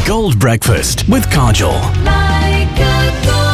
Gold Breakfast with Kajol. Like a gold.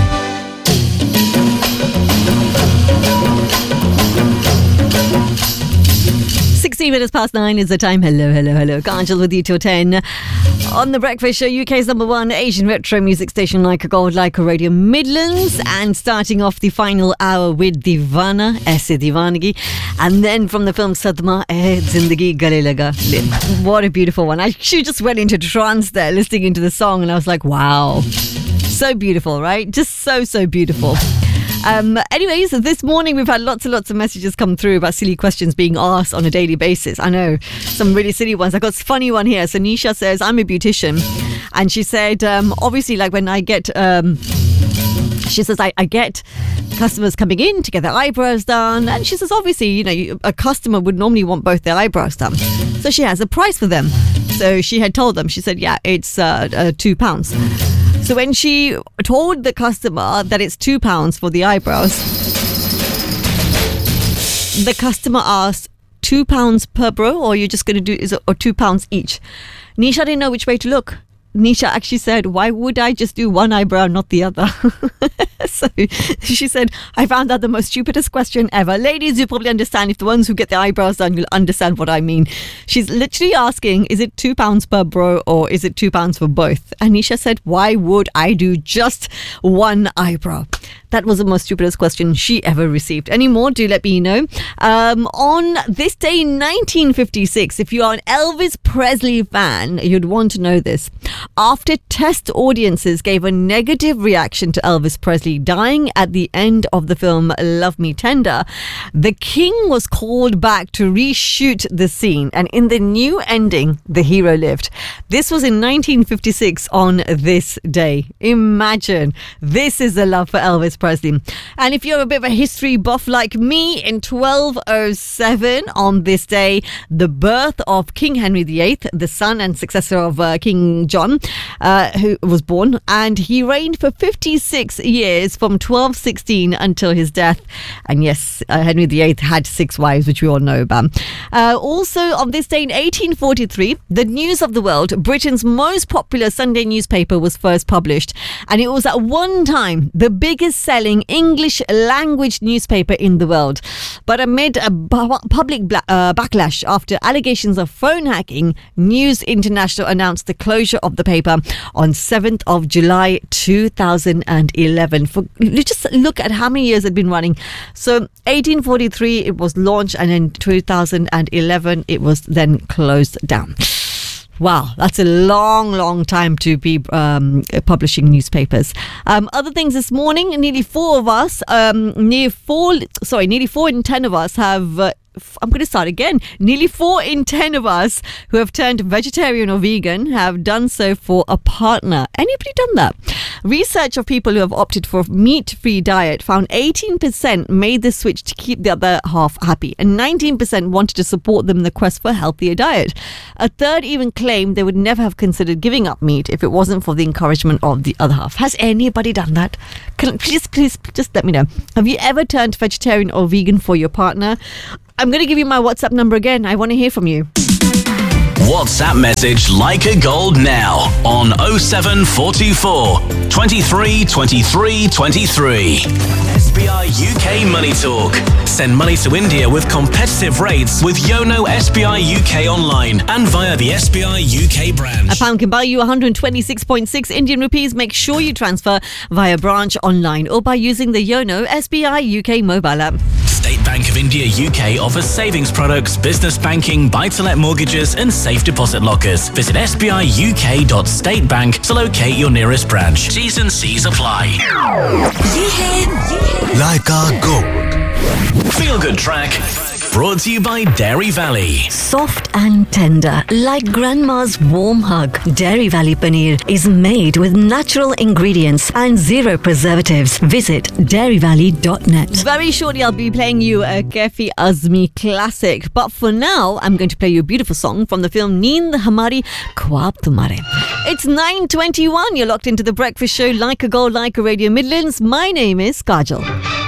16 minutes past 9 is the time. Hello. Kajol with you till 10. On The Breakfast Show, UK's number one Asian retro music station, Like a Gold, Like a Radio Midlands. And starting off the final hour with Divana, Aise Divanagi. And then from the film Sadma, Zindagi Gale Laga. What a beautiful one. I actually just went into trance there listening into the song, and I was like, wow. So beautiful, right? Just so beautiful. Anyways, this morning we've had lots and lots of messages come through about silly questions being asked on a daily basis. I know, some really silly ones. I got a funny one here. So Nisha says, I'm a beautician. And she said, obviously, like when I get... she says, I get customers coming in to get their eyebrows done. And she says, obviously, you know, a customer would normally want both their eyebrows done. So she has a price for them. So she had told them, she said, yeah, it's £2. So when she told the customer that it's £2 for the eyebrows, the customer asked, £2 per brow, or you're just going to do or £2 each? Nisha didn't know which way to look. Nisha actually said, why would I just do one eyebrow, not the other? So she said, I found that the most stupidest question ever. Ladies, you probably understand. If the ones who get their eyebrows done, you'll understand what I mean. She's literally asking, is it £2 per brow or is it £2 for both? And Nisha said, why would I do just one eyebrow? That was the most stupidest question she ever received. Any more? Do let me know. On this day in 1956, if you are an Elvis Presley fan, you'd want to know this. After test audiences gave a negative reaction to Elvis Presley dying at the end of the film Love Me Tender, the King was called back to reshoot the scene, and in the new ending, the hero lived. This was in 1956 on this day. Imagine, this is the love for Elvis Presley. And if you're a bit of a history buff like me, in 1207 on this day, the birth of King Henry VIII, the son and successor of King John, who was born, and he reigned for 56 years from 1216 until his death. And yes, Henry VIII had 6 wives, which we all know about. Also on this day in 1843, the News of the World, Britain's most popular Sunday newspaper, was first published, and it was at one time the biggest selling English language newspaper in the world. But amid a public backlash after allegations of phone hacking, News International announced the closure of the paper on 7th of July 2011. Just look at how many years it had been running. So 1843 it was launched, and in 2011 it was then closed down. Wow, that's a long time to be publishing newspapers. Other things this morning, nearly 4 in 10 of us have... I'm going to start again. Nearly 4 in 10 of us who have turned vegetarian or vegan have done so for a partner. Anybody done that? Research of people who have opted for a meat-free diet found 18% made the switch to keep the other half happy, and 19% wanted to support them in the quest for a healthier diet. A third even claimed they would never have considered giving up meat if it wasn't for the encouragement of the other half. Has anybody done that? Please just let me know. Have you ever turned vegetarian or vegan for your partner? I'm going to give you my WhatsApp number again. I want to hear from you. WhatsApp message Like a Gold now on 07424 23 23 23. SBI UK Money Talk. Send money to India with competitive rates with Yono SBI UK online and via the SBI UK branch. A pound can buy you 126.6 Indian rupees. Make sure you transfer via branch online or by using the Yono SBI UK mobile app. State Bank of India UK offers savings products, business banking, buy-to-let mortgages and safe deposit lockers. Visit sbiuk.statebank to locate your nearest branch. T's and C's apply. Like a Gold. Feel good track. Brought to you by Dairy Valley. Soft and tender, like grandma's warm hug. Dairy Valley Paneer is made with natural ingredients and 0 preservatives. Visit dairyvalley.net. Very shortly, I'll be playing you a Kefi Azmi classic. But for now, I'm going to play you a beautiful song from the film Neend Hamari Khwab Tumhare. It's 9:21. You're locked into The Breakfast Show, Like a Gold, Like a Radio Midlands. My name is Kajol.